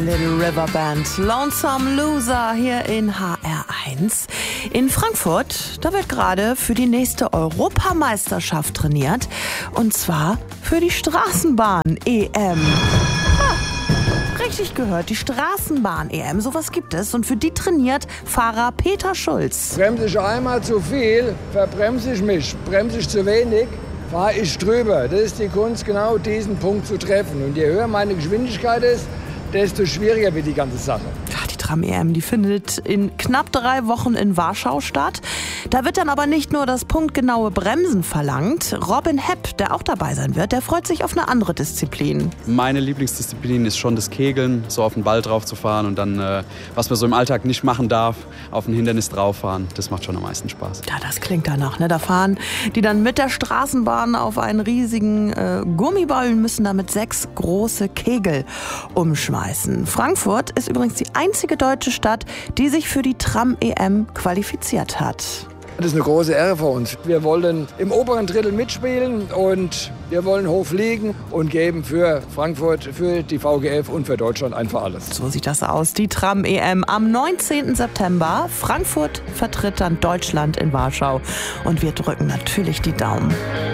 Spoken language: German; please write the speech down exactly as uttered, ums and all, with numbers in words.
Little River Band, Lonesome Loser hier in H R eins. In Frankfurt, da wird gerade für die nächste Europameisterschaft trainiert. Und zwar für die Straßenbahn-E M. Richtig gehört, die Straßenbahn-E M, sowas gibt es. Und für die trainiert Fahrer Peter Schulz. Bremse ich einmal zu viel, verbremse ich mich. Bremse ich zu wenig, fahre ich drüber. Das ist die Kunst, genau diesen Punkt zu treffen. Und je höher meine Geschwindigkeit ist, desto schwieriger wird die ganze Sache. Ja, die Tram-E M, die findet in knapp drei Wochen in Warschau statt. Da wird dann aber nicht nur das punktgenaue Bremsen verlangt. Robin Hepp, der auch dabei sein wird, der freut sich auf eine andere Disziplin. Meine Lieblingsdisziplin ist schon das Kegeln, so auf den Ball drauf zu fahren und dann, äh, was man so im Alltag nicht machen darf, auf ein Hindernis drauf fahren. Das macht schon am meisten Spaß. Ja, das klingt danach, ne? Da fahren die dann mit der Straßenbahn auf einen riesigen äh, Gummiball und müssen damit sechs große Kegel umschmeißen. Frankfurt ist übrigens die einzige deutsche Stadt, die sich für die Tram-E M qualifiziert hat. Das ist eine große Ehre für uns. Wir wollen im oberen Drittel mitspielen und wir wollen hoch fliegen und geben für Frankfurt, für die V G F und für Deutschland einfach alles. So sieht das aus, die Tram-E M am neunzehnten September. Frankfurt vertritt dann Deutschland in Warschau und wir drücken natürlich die Daumen.